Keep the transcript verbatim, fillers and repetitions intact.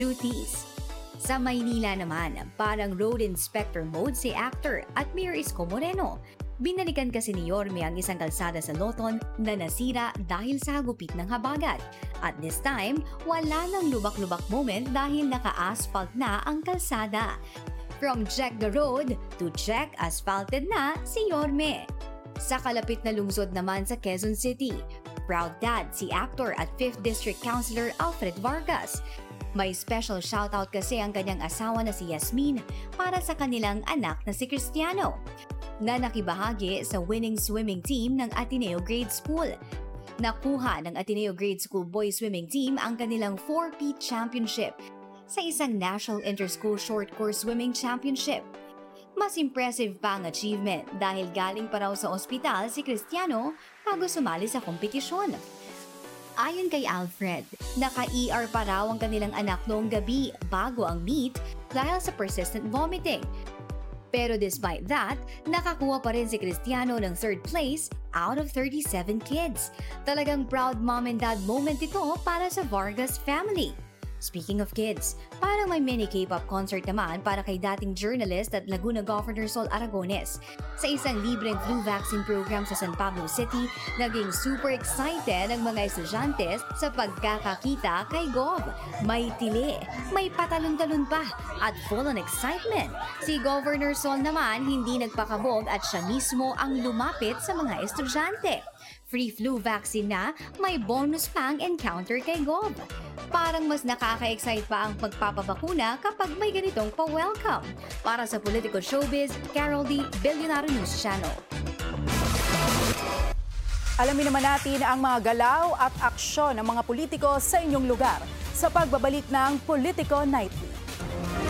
duties. Sa Maynila naman, parang road inspector mode si actor at Mayor Isko Moreno. Binalikan kasi ni Yorme ang isang kalsada sa Loton na nasira dahil sa hagupit ng habagat. At this time, wala nang lubak-lubak moment dahil naka-asphalt na ang kalsada. From check the road to check asphalted na si Yorme. Sa kalapit na lungsod naman sa Quezon City, proud dad si actor at fifth District Councilor Alfred Vargas. May special shoutout kasi ang kanyang asawa na si Yasmin para sa kanilang anak na si Cristiano, na nakibahagi sa winning swimming team ng Ateneo Grade School. Nakuha ng Ateneo Grade School Boys Swimming Team ang kanilang four-peat championship sa isang National Interschool Short Course Swimming Championship. Mas impressive pa ang achievement dahil galing pa raw sa ospital si Cristiano bago sumali sa kompetisyon. Ayon kay Alfred, naka-E R pa raw ang kanilang anak noong gabi bago ang meet dahil sa persistent vomiting. Pero despite that, nakakuha pa rin si Cristiano ng third place out of thirty-seven kids. Talagang proud mom and dad moment ito para sa Vargas family. Speaking of kids, parang may mini K-pop concert naman para kay dating journalist at Laguna Governor Sol Aragones. Sa isang libreng flu vaccine program sa San Pablo City, naging super excited ang mga estudyante sa pagkakakita kay Gov. May tili, may patalon-talon pa, at full on excitement. Si Governor Sol naman hindi nagpakabog at siya mismo ang lumapit sa mga estudyante. Free flu vaccine na, may bonus pang encounter kay Gov. Parang mas nakaka-excite pa ang pagpapabakuna kapag may ganitong pa-welcome. Para sa Political Showbiz, Carol D., Billionaire News Channel. Alamin naman natin ang mga galaw at aksyon ng mga politiko sa inyong lugar sa pagbabalik ng Politico Nightly.